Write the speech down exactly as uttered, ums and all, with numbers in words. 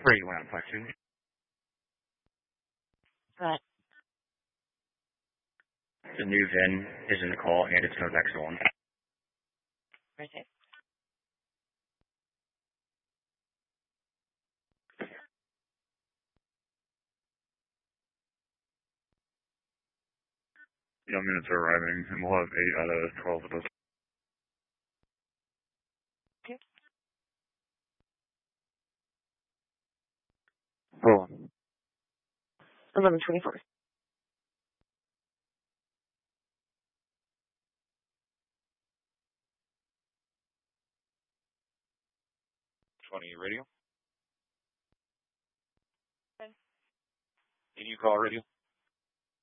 Three one five two. Right. The new V I N is in the call and it's Novak one. Right there. Young minutes are arriving and we'll have eight out of twelve of us. Okay. Roll. eleven twenty-four. twenty radio. Okay. Did you call radio?